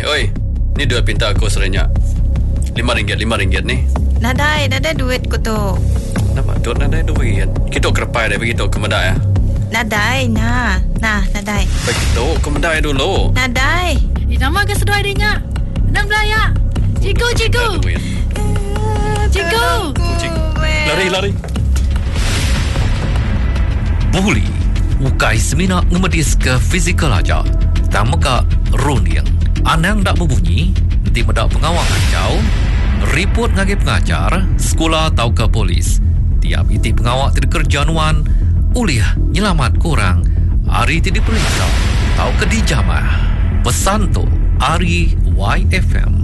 Oi. Ni duit pinta aku serenyak. RM5 ni. Nadai duit ko to. Nampak tu nadai duit. Kita kerepai dah begitu ke medai ya. Nadai, nadai. Begitu ke medai dulu. Nadai. Nama ke sedoi dia. Enam belaya. Cikgu. Cikgu. Lari. Buli ukai semina ngemedis ke fizikal aja. Tak meka runing. Anang dak berbunyi, nanti medak pengawal kacau. Report ngagi pengajar, sekolah atau ke polis. Tiap iti pengawal tidak kerjaanuan, uliah nyelamat korang. Hari tidak diperiksa, atau ke dijamah. Pesan tu, Ari YFM.